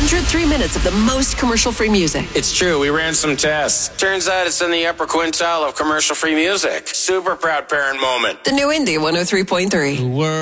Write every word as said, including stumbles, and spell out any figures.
It's true. We ran some tests. Turns out it's in the upper quintile of commercial-free music. Super proud parent moment. The new Indie one oh three point three.